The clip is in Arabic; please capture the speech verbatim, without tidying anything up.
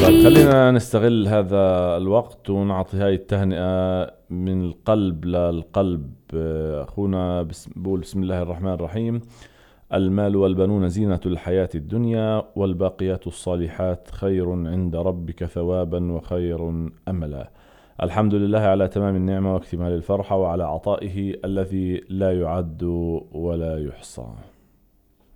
طيب خلينا نستغل هذا الوقت ونعطي هاي التهنئة من القلب للقلب. آه، أخونا بس بقول بسم الله الرحمن الرحيم: المال والبنون زينة الحياة الدنيا والباقيات الصالحات خير عند ربك ثوابا وخير أملا. الحمد لله على تمام النعمة واكتمال الفرحة وعلى عطائه الذي لا يعد ولا يحصى.